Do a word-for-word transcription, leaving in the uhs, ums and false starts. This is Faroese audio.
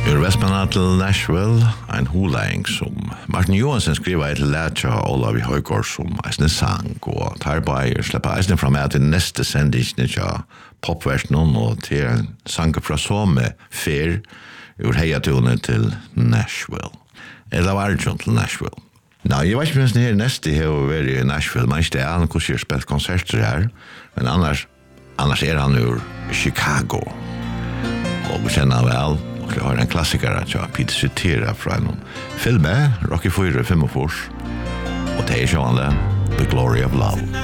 Ur Vestmanna til Nashville, en hulæng som Martin Johansen skriva et lætja Olav i Høygård som eisne sang, og tar bare slipper eisne fra meg til neste sendisene tja popversen og til en sang fra Somme fer ur heiatone til Nashville. Eller var det til Nashville. Nei, jeg vet ikke minst her neste har vært i Nashville, men ikke det er han hvordan jeg har spilt konserter her, men annars, annars er han ur Chicago. Og vi kjenner han vel, jag har en klassiker att jag Peter Cetera från en film, Rocky four, fem och fors. Och det är ju The Glory of Love.